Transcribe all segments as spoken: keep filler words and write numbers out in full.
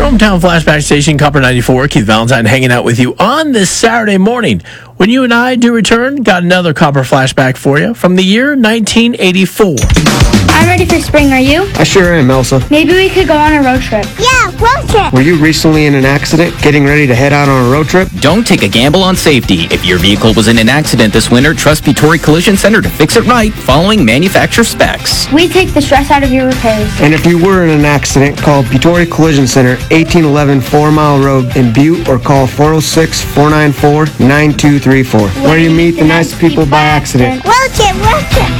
Hometown Flashback Station, Copper ninety-four. Keith Valentine hanging out with you on this Saturday morning. When you and I do return, got another Copper Flashback for you from the year nineteen eighty-four. I'm ready for spring, are you? I sure am, Elsa. Maybe we could go on a road trip. Yeah, road trip. Were you recently in an accident, getting ready to head out on a road trip? Don't take a gamble on safety. If your vehicle was in an accident this winter, trust Petori Collision Center to fix it right, following manufacturer specs. We take the stress out of your repairs. And if you were in an accident, call Petori Collision Center, eighteen eleven Four Mile Road in Butte, or call four oh six, four nine four, nine two three four. Where you meet the nice people by accident. Road trip, road trip.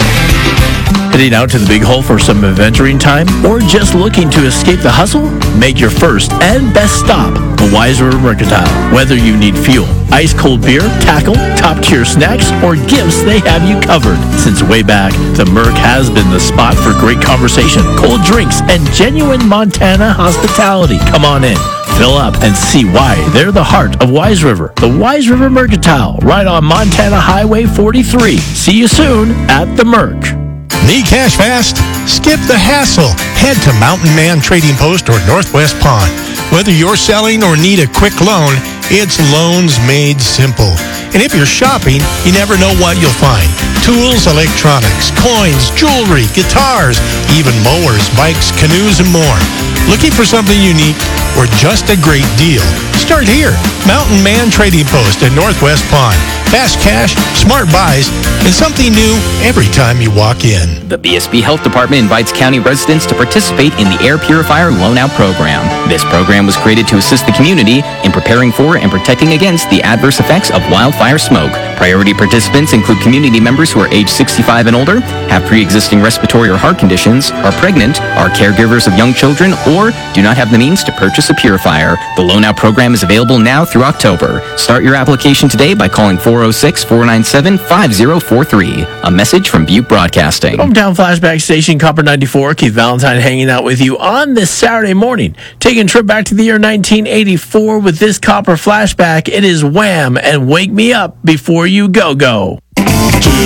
Heading out to the Big Hole for some adventuring time, or just looking to escape the hustle? Make your first and best stop the Wise River Mercantile. Whether you need fuel, ice-cold beer, tackle, top-tier snacks, or gifts, they have you covered. Since way back, the Merc has been the spot for great conversation, cold drinks, and genuine Montana hospitality. Come on in, fill up, and see why they're the heart of Wise River. The Wise River Mercantile, right on Montana Highway forty-three. See you soon at the Merc. Need cash fast? Skip the hassle. Head to Mountain Man Trading Post or Northwest Pawn. Whether you're selling or need a quick loan, it's loans made simple. And if you're shopping, you never know what you'll find. Tools, electronics, coins, jewelry, guitars, even mowers, bikes, canoes, and more. Looking for something unique or just a great deal? Start here. Mountain Man Trading Post at Northwest Pawn. Fast cash, smart buys, and something new every time you walk in. The B S B Health Department invites county residents to participate in the Air Purifier Loan-Out Program. This program was created to assist the community in preparing for and protecting against the adverse effects of wildfire smoke. Priority participants include community members who are age sixty-five and older, have pre-existing respiratory or heart conditions, are pregnant, are caregivers of young children, or do not have the means to purchase a purifier. The Loan-Out Program is available now through October. Start your application today by calling four oh six, four nine seven, five oh four three. A message from Butte Broadcasting. Hometown Flashback Station, Copper ninety-four. Keith Valentine hanging out with you on this Saturday morning. Taking a trip back to the year nineteen eighty-four with this Copper Flashback. It is Wham! And Wake Me Up Before You Go Go.